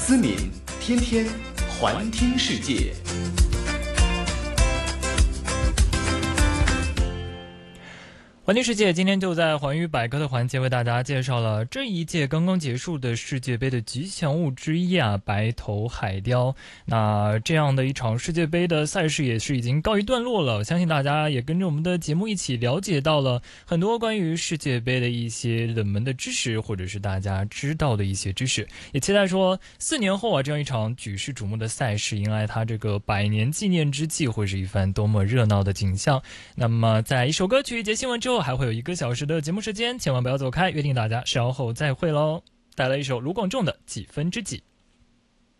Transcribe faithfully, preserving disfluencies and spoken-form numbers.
思敏天天环听世界。 环听世界今天就在环宇百科的环节为大家介绍了这一届刚刚结束的世界杯的吉祥物之一啊，白头海雕。那这样的一场世界杯的赛事也是已经告一段落了，相信大家也跟着我们的节目一起了解到了很多关于世界杯的一些冷门的知识，或者是大家知道的一些知识，也期待说四年后啊，这样一场举世瞩目的赛事迎来它这个百年纪念之际，会是一番多么热闹的景象。那么在一首歌曲一节新闻之后，还会有一个小时的节目时间，千万不要走开，约定大家稍后再会喽。带来一首卢广仲的《几分之几》。